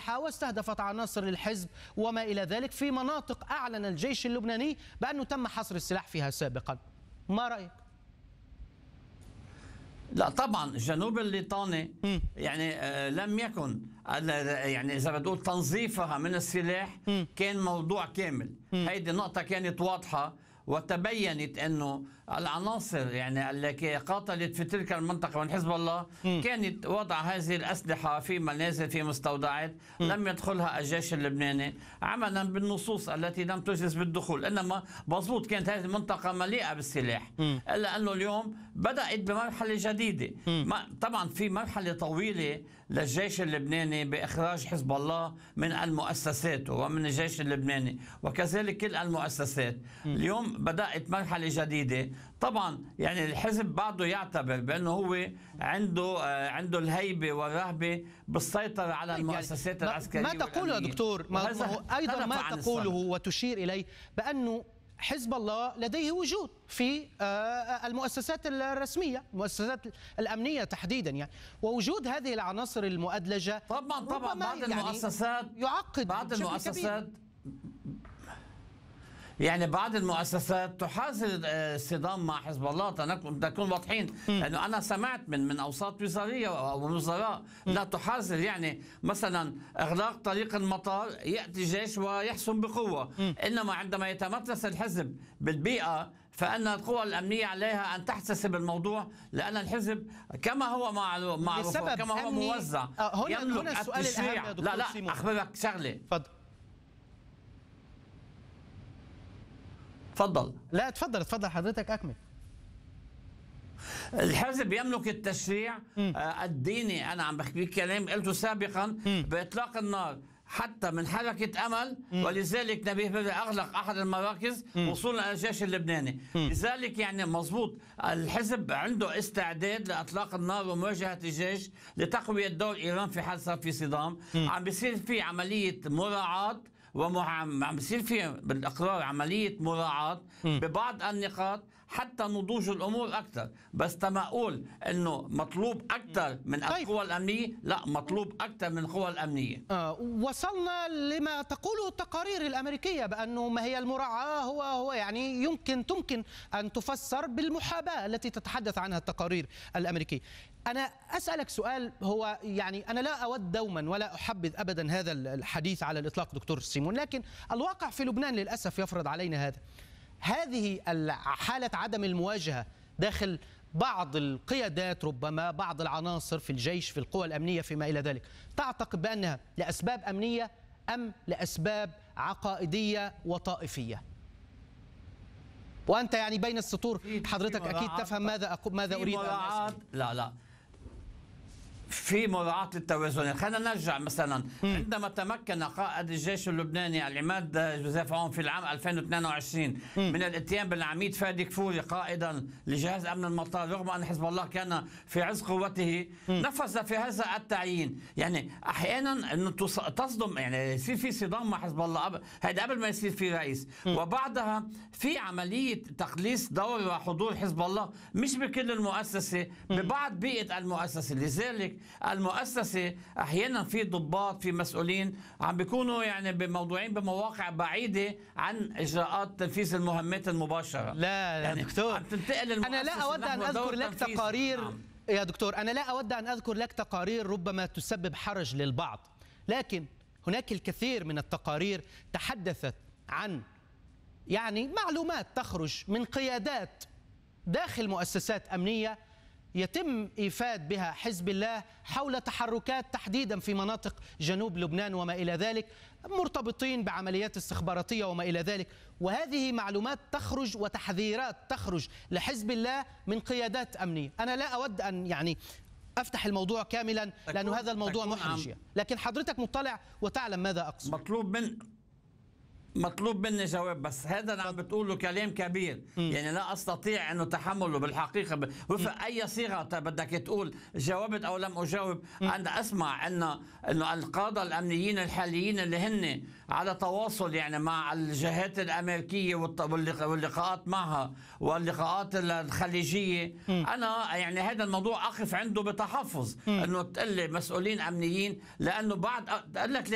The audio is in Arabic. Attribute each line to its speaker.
Speaker 1: مسلحة واستهدفت عناصر الحزب وما إلى ذلك في مناطق أعلن الجيش اللبناني بأنه تم حصر السلاح فيها سابقا. ما رأيك؟
Speaker 2: لا طبعا جنوب الليطاني يعني لم يكن يعني اذا بتقول تنظيفها من السلاح كان موضوع كامل. هيدي نقطة كانت واضحة وتبينت انه العناصر يعني التي قاتلت في تلك المنطقة من حزب الله كانت وضع هذه الأسلحة في منازل في مستودعات لم يدخلها الجيش اللبناني عملا بالنصوص التي لم تجلس بالدخول، انما مضبوط كانت هذه المنطقة مليئة بالسلاح. الا انه اليوم بدأت بمرحلة جديدة. طبعا في مرحلة طويلة للجيش اللبناني بإخراج حزب الله من المؤسسات ومن الجيش اللبناني وكذلك كل المؤسسات. اليوم بدأت مرحلة جديدة. طبعا يعني الحزب بعده يعتبر بأنه هو عنده الهيبة والرهبة بالسيطرة على المؤسسات العسكرية.
Speaker 1: ما تقوله يا دكتور أيضا ما تقوله وتشير إليه بأنه حزب الله لديه وجود في المؤسسات الرسمية، المؤسسات الأمنية تحديدا يعني، ووجود هذه العناصر المؤدلجة
Speaker 2: طبعا بعض المؤسسات
Speaker 1: يعقد
Speaker 2: بعض المؤسسات يعني بعض المؤسسات تحاذر الصدام مع حزب الله. نكون واضحين، لانه انا سمعت من اوساط وزاريه ووزراء لا تحاذر، يعني مثلا اغلاق طريق المطار ياتي جيش ويحسم بقوه، انما عندما يتمترس الحزب بالبيئه فان القوى الامنيه عليها ان تحتسب الموضوع، لان الحزب كما هو معروف وكما هو موزع
Speaker 1: هنا السؤال الأهم يا دكتور
Speaker 2: لا
Speaker 1: سيمون.
Speaker 2: اخبرك شغله.
Speaker 1: تفضل. لا تفضل حضرتك أكمل.
Speaker 2: الحزب يملك التشريع الديني. أنا عم بحكي كلام قلته سابقا بإطلاق النار حتى من حركة أمل، ولذلك نبيه بري أغلق أحد المراكز وصولا إلى الجيش اللبناني. لذلك يعني مضبوط الحزب عنده استعداد لإطلاق النار ومواجهة الجيش لتقوية دور إيران في حال صار في صدام. عم بيصير في عملية مراعاة عم بيصير في بالاقرار عمليه مراعاه ببعض النقاط حتى نضوج الامور اكثر. بس تما اقول انه مطلوب اكثر من القوى الامنيه، لا مطلوب اكثر من القوى الامنيه.
Speaker 1: وصلنا لما تقوله التقارير الامريكيه بانه ما هي المراعاه هو يعني تمكن ان تفسر بالمحاباه التي تتحدث عنها التقارير الامريكيه. أنا أسألك سؤال، هو يعني أنا لا أود دوما ولا أحبذ أبدا هذا الحديث على الإطلاق دكتور سيمون، لكن الواقع في لبنان للأسف يفرض علينا هذه حالة عدم المواجهة داخل بعض القيادات، ربما بعض العناصر في الجيش في القوى الأمنية فيما إلى ذلك. تعتقد بأنها لأسباب أمنية أم لأسباب عقائدية وطائفية؟ وأنت يعني بين السطور حضرتك أكيد تفهم ماذا أريد أن أسأل.
Speaker 2: لا في مراعاة للتوازن. خلينا نرجع مثلا عندما تمكن قائد الجيش اللبناني العماد جوزيف عون في العام 2022 من الاتيان بالعميد فادي كفوري قائدا لجهاز امن المطار، رغم ان حزب الله كان في عز قوته، نفذ في هذا التعيين. يعني احيانا انه تصدم، يعني يصير في صدام مع حزب الله، هذا قبل ما يصير في رئيس، وبعدها في عمليه تقليص دور وحضور حزب الله مش بكل المؤسسه، ببعض بيئه المؤسسه. لذلك المؤسسة أحيانا في ضباط في مسؤولين عم بيكونوا يعني بموضوعين بمواقع بعيدة عن إجراءات تنفيذ المهمات المباشرة.
Speaker 1: لا
Speaker 2: يعني
Speaker 1: دكتور،
Speaker 2: أنا
Speaker 1: لا أود أن أذكر لك تقارير يا دكتور، أنا لا أود أن أذكر لك تقارير ربما تسبب حرج للبعض، لكن هناك الكثير من التقارير تحدثت عن يعني معلومات تخرج من قيادات داخل مؤسسات أمنية يتم إيفاد بها حزب الله حول تحركات تحديدا في مناطق جنوب لبنان وما إلى ذلك، مرتبطين بعمليات استخباراتية وما إلى ذلك. وهذه معلومات تخرج وتحذيرات تخرج لحزب الله من قيادات أمنية. أنا لا أود أن يعني أفتح الموضوع كاملا لأن هذا الموضوع محرج، لكن حضرتك مطلع وتعلم ماذا أقصد.
Speaker 2: مطلوب مني جواب، بس هذا اللي عم بتقوله كلام كبير، يعني لا استطيع انه تحمله بالحقيقه وفق اي صيغه بدك تقول جاوبت او لم اجاوب. انا اسمع انه القاده الامنيين الحاليين اللي هن على تواصل يعني مع الجهات الامريكيه واللقاءات معها واللقاءات الخليجيه، انا يعني هذا الموضوع اقف عنده بتحفظ انه تقول لي مسؤولين امنيين، لانه بعد قال لك